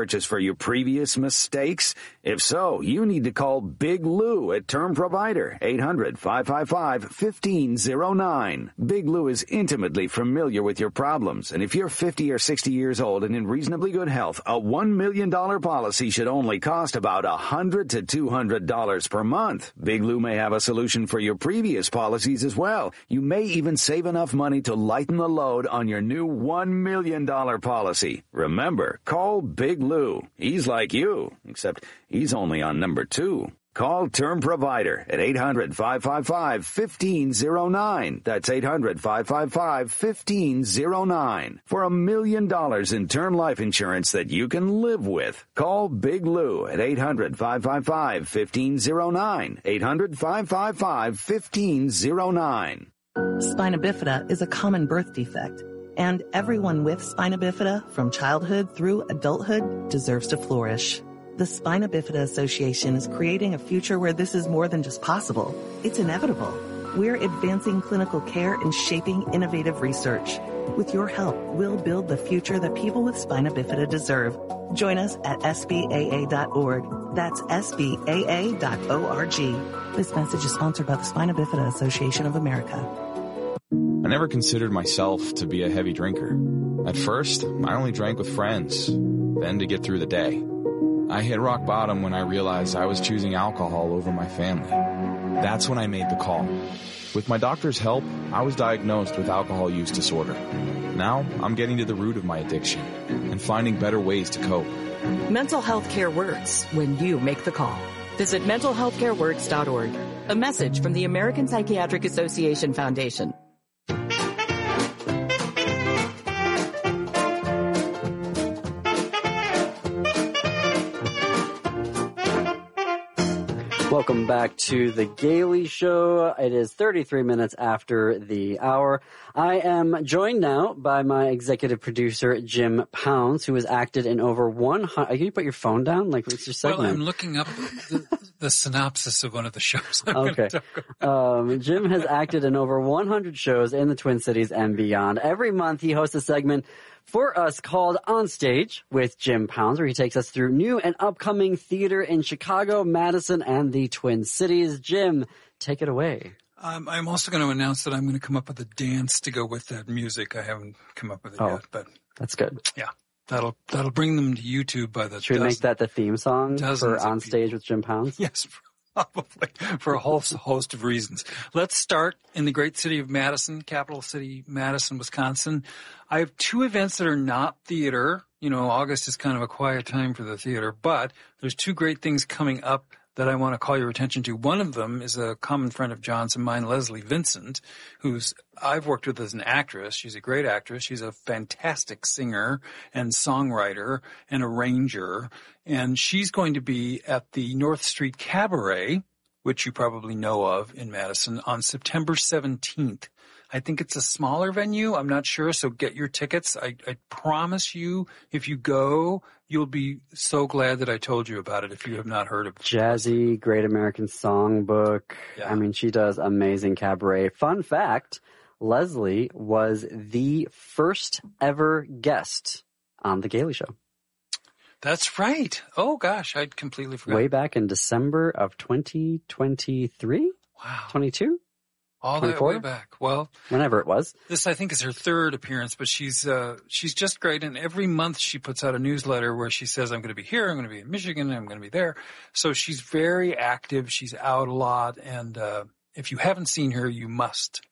purchase for your previous mistakes? If so, you need to call Big Lou at Term Provider, 800-555-1509. Big Lou is intimately familiar with your problems, and if you're 50 or 60 years old and in reasonably good health, a $1 million policy should only cost about $100 to $200 per month. Big Lou may have a solution for your previous policies as well. You may even save enough money to lighten the load on your new $1 million policy. Remember, call Big Lou. He's like you, except he's only on number 2. Call Term Provider at 800-555-1509. That's 800-555-1509. For $1 million in term life insurance that you can live with. Call Big Lou at 800-555-1509. 800-555-1509. Spina bifida is a common birth defect, and everyone with spina bifida from childhood through adulthood deserves to flourish. The Spina Bifida Association is creating a future where this is more than just possible. It's inevitable. We're advancing clinical care and shaping innovative research. With your help, we'll build the future that people with spina bifida deserve. Join us at SBAA.org. That's SBAA.org. This message is sponsored by the Spina Bifida Association of America. I never considered myself to be a heavy drinker. At first, I only drank with friends, then to get through the day. I hit rock bottom when I realized I was choosing alcohol over my family. That's when I made the call. With my doctor's help, I was diagnosed with alcohol use disorder. Now, I'm getting to the root of my addiction and finding better ways to cope. Mental health care works when you make the call. Visit mentalhealthcareworks.org. A message from the American Psychiatric Association Foundation. Welcome back to The Gaily Show. It is 33 minutes after the hour. I am joined now by my executive producer, Jim Pounds, who has acted in over 100... Can you put your phone down? Like, what's your segment? Well, I'm looking up the synopsis of one of the shows. Okay. Jim has acted in over 100 shows in the Twin Cities and beyond. Every month, he hosts a segment for us called On Stage with Jim Pounds, where he takes us through new and upcoming theater in Chicago, Madison, and the Twin Cities. Jim, take it away. I'm also going to announce that I'm going to come up with a dance to go with that music. I haven't come up with it yet, but that's good. Yeah, that'll bring them to YouTube by the. Should we make that the theme song for On Stage with Jim Pounds? Yes. Probably, for a whole host of reasons. Let's start in the great city of Madison, capital city, Madison, Wisconsin. I have 2 events that are not theater. You know, August is kind of a quiet time for the theater, but there's 2 great things coming up that I want to call your attention to. One of them is a common friend of John's and mine, Leslie Vincent, who's I've worked with as an actress. She's a great actress. She's a fantastic singer and songwriter and arranger. And she's going to be at the North Street Cabaret, which you probably know of in Madison, on September 17th. I think it's a smaller venue. I'm not sure, so get your tickets. I promise you, if you go, you'll be so glad that I told you about it if you have not heard of it. Jazzy, Great American Songbook. Yeah. I mean, she does amazing cabaret. Fun fact, Leslie was the first ever guest on The Gaily Show. That's right. Oh, gosh, I'd completely forgotten. Way back in December of 2023? Wow. 22? All 24? That way back. Well, whenever it was. This, I think, is her 3rd appearance, but she's just great. And every month she puts out a newsletter where she says, I'm going to be here, I'm going to be in Michigan, I'm going to be there. So she's very active. She's out a lot. And if you haven't seen her, you must.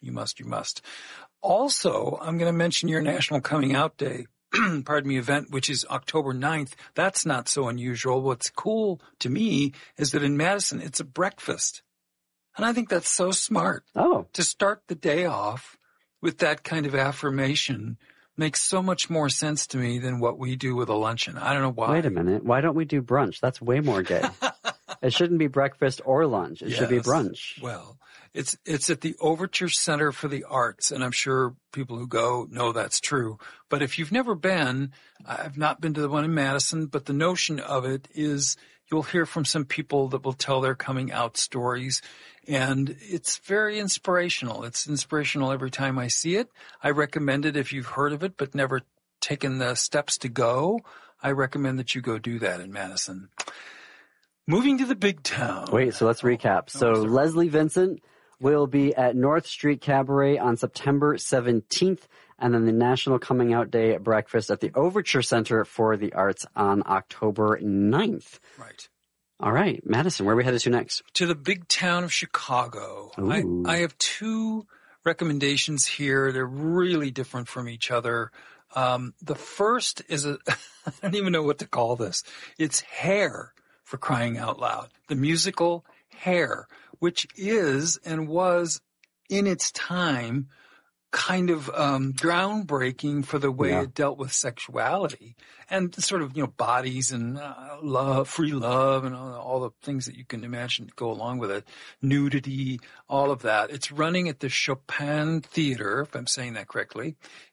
Also, I'm going to mention your National Coming Out Day, event, which is October 9th. That's not so unusual. What's cool to me is that in Madison, it's a breakfast. And I think that's so smart. Oh. To start the day off with that kind of affirmation makes so much more sense to me than what we do with a luncheon. I don't know why. Wait a minute. Why don't we do brunch? That's way more gay. It shouldn't be breakfast or lunch. It should be brunch. Well, it's at the Overture Center for the Arts, and I'm sure people who go know that's true. But if you've never been, I've not been to the one in Madison, but the notion of it is you'll hear from some people that will tell their coming out stories. And it's very inspirational. It's inspirational every time I see it. I recommend it if you've heard of it but never taken the steps to go. I recommend that you go do that in Madison. Moving to the big town. Wait, so let's recap. So Leslie Vincent will be at North Street Cabaret on September 17th, and then the National Coming Out Day breakfast at the Overture Center for the Arts on October 9th. Right. All right, Madison, where are we headed to next? To the big town of Chicago. I have two recommendations here. They're really different from each other. The first is I don't even know what to call this. It's Hair, for crying out loud. The musical Hair, which is and was in its time kind of groundbreaking for the way it dealt with sexuality and sort of, bodies and love, free love, and all the things that you can imagine to go along with it, nudity, all of that. It's running at the Chopin Theater, if I'm saying that correctly.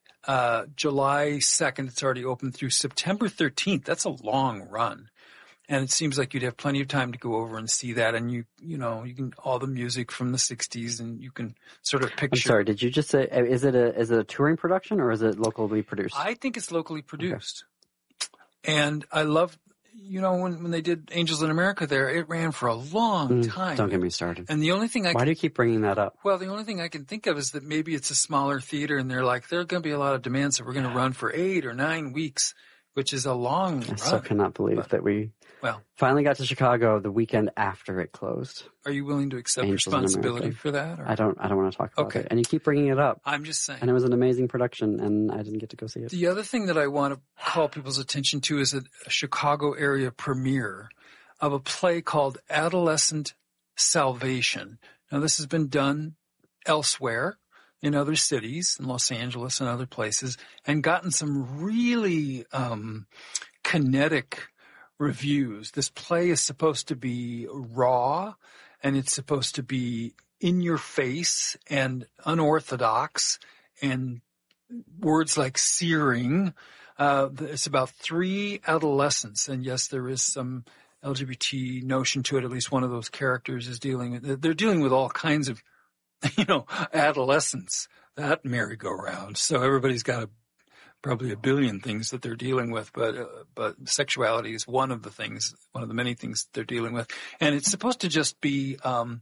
July 2nd, it's already open through September 13th. That's a long run. And it seems like you'd have plenty of time to go over and see that. And you can, all the music from the 60s, and you can sort of picture. I'm sorry, did you just say, is it a touring production or is it locally produced? I think it's locally produced. Okay. And I love, when they did Angels in America there, it ran for a long time. Don't get me started. And the only thing Why do you keep bringing that up? Well, the only thing I can think of is that maybe it's a smaller theater and they're like, there's going to be a lot of demand, so we're going to run for 8 or 9 weeks, which is a long run. I still cannot believe that we finally got to Chicago the weekend after it closed. Are you willing to accept responsibility for that? Or? I don't want to talk about it. And you keep bringing it up. I'm just saying. And it was an amazing production, and I didn't get to go see it. The other thing that I want to call people's attention to is a Chicago area premiere of a play called Adolescent Salvation. Now, this has been done elsewhere in other cities, in Los Angeles and other places, and gotten some really kinetic reviews. This play is supposed to be raw, and it's supposed to be in your face and unorthodox, and words like searing. It's about 3 adolescents, and yes, there is some LGBT notion to it. At least one of those characters is they're dealing with all kinds of, adolescence, that merry-go-round. So everybody's got probably a billion things that they're dealing with, but sexuality is one of the many things they're dealing with. And it's supposed to just be,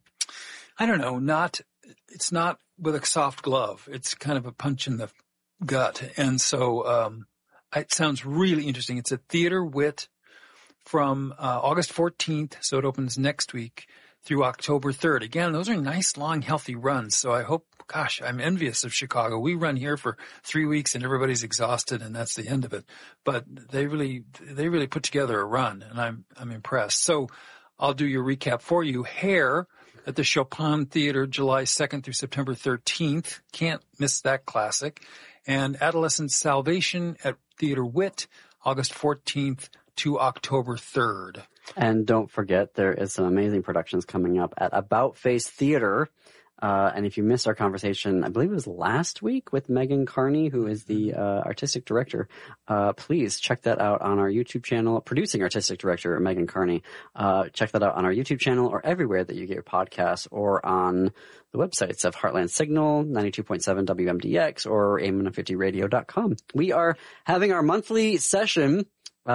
it's not with a soft glove. It's kind of a punch in the gut. And so, it sounds really interesting. It's at Theater Wit from, August 14th. So it opens next week through October 3rd. Again, those are nice, long, healthy runs. So I hope, I'm envious of Chicago. We run here for 3 weeks and everybody's exhausted and that's the end of it. But they really put together a run, and I'm impressed. So I'll do your recap for you. Hair at the Chopin Theater, July 2nd through September 13th. Can't miss that classic. And Adolescent Salvation at Theater Wit, August 14th to October 3rd. And don't forget, there is some amazing productions coming up at About Face Theater. And if you missed our conversation, I believe it was last week with Megan Carney, who is the artistic director, please check that out on our YouTube channel. Producing artistic director, Megan Carney. Check that out on our YouTube channel or everywhere that you get your podcasts, or on the websites of Heartland Signal, 92.7 WMDX, or AM150radio.com. We are having our monthly segment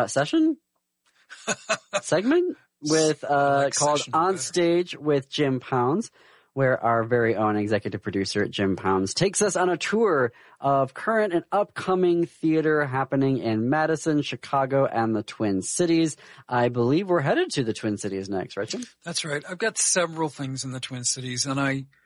with called On Stage with Jim Pounds, where our very own executive producer, Jim Pounds, takes us on a tour of current and upcoming theater happening in Madison, Chicago, and the Twin Cities. I believe we're headed to the Twin Cities next, right, Jim? That's right. I've got several things in the Twin Cities, and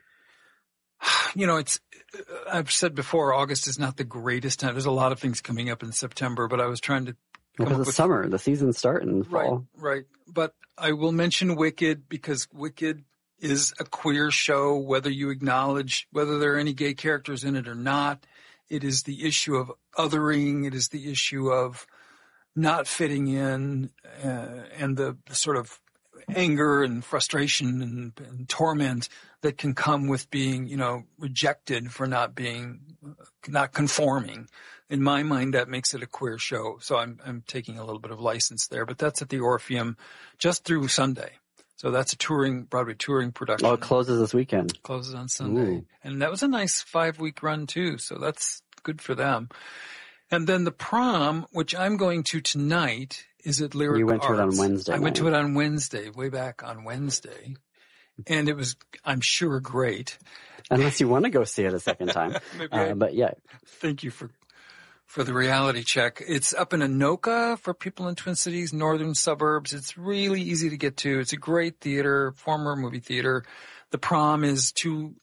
I've said before, August is not the greatest time. There's a lot of things coming up in September, but I was trying to because it's summer, the seasons start in the fall. Right. But I will mention Wicked, because Wicked is a queer show, whether you acknowledge whether there are any gay characters in it or not. It is the issue of othering. It is the issue of not fitting in, and the sort of anger and frustration and torment that can come with being, rejected for not conforming. In my mind, that makes it a queer show. So I'm taking a little bit of license there, but that's at the Orpheum just through Sunday. So that's a Broadway touring production. Oh, it closes this weekend. Closes on Sunday. Ooh. And that was a nice 5-week run too. So that's good for them. And then the prom, which I'm going to tonight, is at Lyric Arts. You went to it on Wednesday. I went to it on Wednesday, way back on Wednesday. And it was, I'm sure, great. Unless you want to go see it a second time. But yeah. Thank you for the reality check. It's up in Anoka for people in Twin Cities, northern suburbs. It's really easy to get to. It's a great theater, former movie theater. The prom is two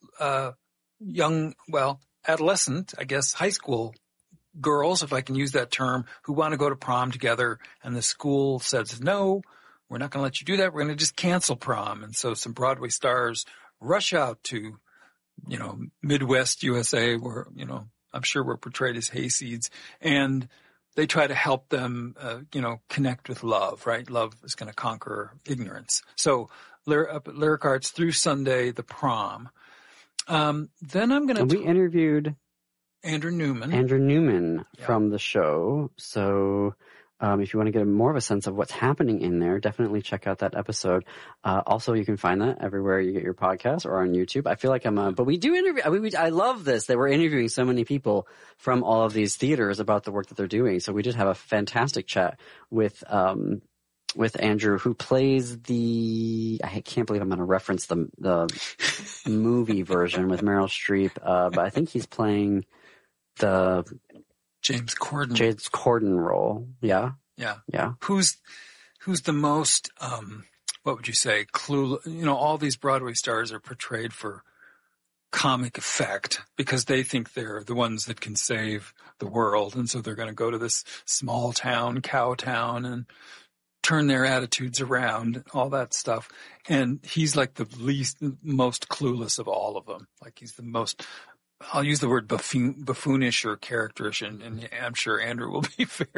adolescent, I guess, high school girls, if I can use that term, who want to go to prom together. And the school says, no, we're not going to let you do that. We're going to just cancel prom. And so some Broadway stars rush out to, Midwest USA, where, I'm sure we're portrayed as hayseeds, and they try to help them, connect with love, right? Love is going to conquer ignorance. So up at Lyric Arts through Sunday, the prom. Then I'm going to... We interviewed Andrew Newman from the show. So if you want to get more of a sense of what's happening in there, definitely check out that episode. Also, you can find that everywhere you get your podcast or on YouTube. I feel like but we do interview. I love this that we're interviewing so many people from all of these theaters about the work that they're doing. So we did have a fantastic chat with Andrew, who plays I can't believe I'm going to reference the movie version with Meryl Streep, but I think he's playing the James Corden role. Yeah. Who's the most, what would you say, all these Broadway stars are portrayed for comic effect because they think they're the ones that can save the world. And so they're going to go to this small town, cow town, and turn their attitudes around, all that stuff. And he's like the most clueless of all of them. Like he's the most, I'll use the word buffoonish or characterish, and I'm sure Andrew will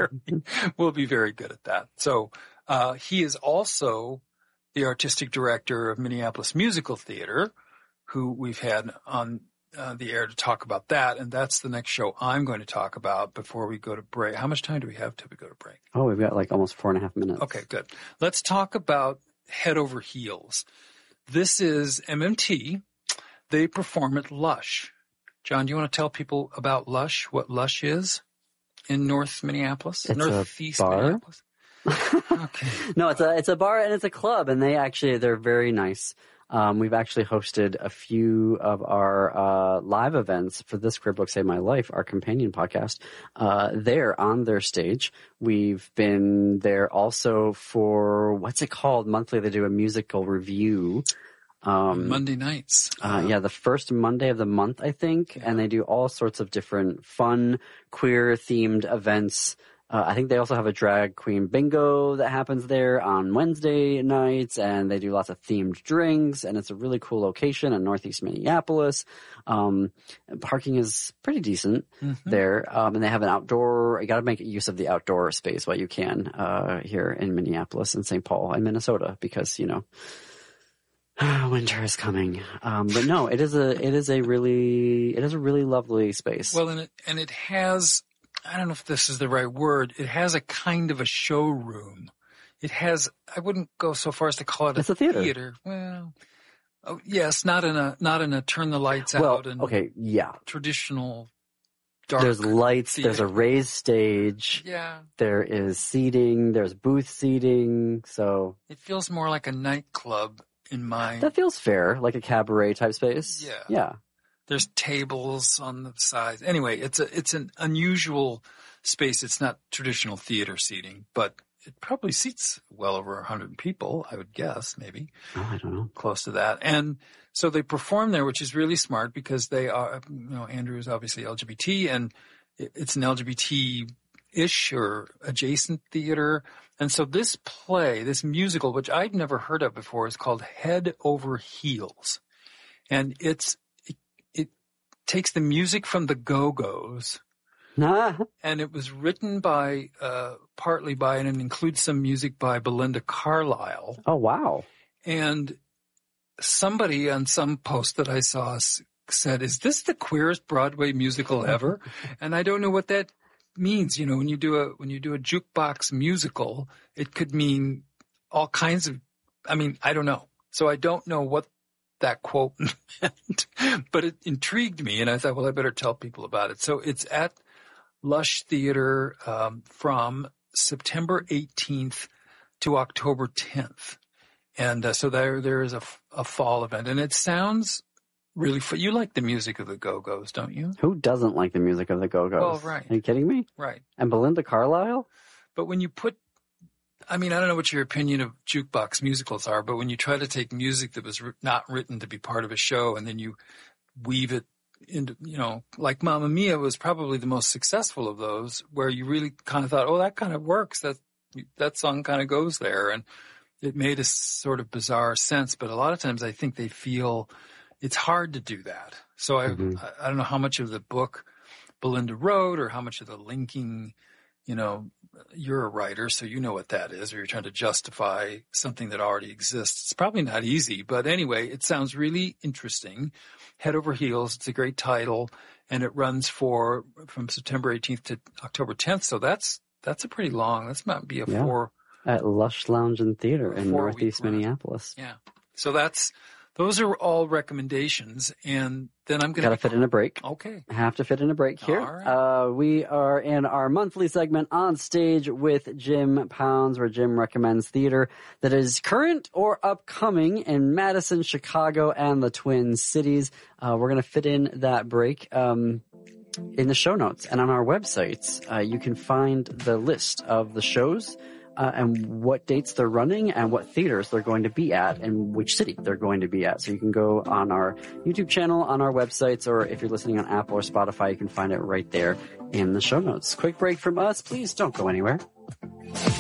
be very good at that. So he is also the artistic director of Minneapolis Musical Theater, who we've had on the air to talk about that, and that's the next show I'm going to talk about before we go to break. How much time do we have till we go to break? Oh, we've got like almost 4.5 minutes. Okay, good. Let's talk about Head Over Heels. This is MMT. They perform at Lush. John, do you want to tell people about Lush, what Lush is in North Minneapolis? It's Northeast a bar? Minneapolis? Okay. No, it's a bar and it's a club, and they're very nice. We've actually hosted a few of our live events for This Queer Book Saved My Life, our companion podcast, there on their stage. We've been there also for, what's it called? Monthly, they do a musical review. Monday nights. The first Monday of the month, I think. Yeah. And they do all sorts of different fun, queer-themed events. I think they also have a drag queen bingo that happens there on Wednesday nights, and they do lots of themed drinks, and it's a really cool location in Northeast Minneapolis. Parking is pretty decent there, and they have an outdoor, you gotta make use of the outdoor space while you can, here in Minneapolis and St. Paul and Minnesota, because, winter is coming. But no, it is a really lovely space. Well, and it has, I don't know if this is the right word. It has a kind of a showroom. It has, I wouldn't go so far as to call it a theater. Well, yes, not in a turn the lights out and traditional dark. There's lights, theater. There's a raised stage. Yeah. There is seating, there's booth seating, so. It feels more like a nightclub in my. That feels fair, like a cabaret type space. Yeah. Yeah. There's tables on the sides. Anyway, it's an unusual space. It's not traditional theater seating, but it probably seats well over 100 people, I would guess, maybe. Oh, I don't know. Close to that. And so they perform there, which is really smart because they are, Andrew is obviously LGBT, and it's an LGBT-ish or adjacent theater. And so this play, this musical, which I'd never heard of before, is called Head Over Heels. And it takes the music from the Go-Go's, and it was written by, partly by, and it includes some music by Belinda Carlisle. Oh, wow. And somebody on some post that I saw said, is this the queerest Broadway musical ever? And I don't know what that means. When you do a jukebox musical, it could mean all kinds of, I don't know. So I don't know what that quote meant, but it intrigued me, and I thought, well, I better tell people about it. So it's at Lush Theater from September 18th to October 10th. And so there is a fall event. And it sounds really fun. You like the music of the Go-Go's, don't you? Who doesn't like the music of the Go-Go's? Well, right. Are you kidding me? Right. And Belinda Carlisle? But when you I don't know what your opinion of jukebox musicals are, but when you try to take music that was not written to be part of a show and then you weave it into, like Mamma Mia was probably the most successful of those, where you really kind of thought, oh, that kind of works. That song kind of goes there. And it made a sort of bizarre sense. But a lot of times I think they feel it's hard to do that. So I don't know how much of the book Belinda wrote or how much of the linking, you're a writer, so you know what that is, or you're trying to justify something that already exists. It's probably not easy, but anyway, it sounds really interesting. Head Over Heels. It's a great title, and it runs from September 18th to October 10th. So that's a pretty long. That's might be a 4 at Lush Lounge and Theater in Northeast Minneapolis. Yeah. So those are all recommendations, and then I'm going to gotta fit in a break. Okay, I have to fit in a break here. All right. We are in our monthly segment On Stage with Jim Pounds, where Jim recommends theater that is current or upcoming in Madison, Chicago, and the Twin Cities. We're going to fit in that break in the show notes and on our websites. You can find the list of the shows. And what dates they're running and what theaters they're going to be at and which city they're going to be at. So you can go on our YouTube channel, on our websites, or if you're listening on Apple or Spotify, you can find it right there in the show notes. Quick break from us. Please don't go anywhere.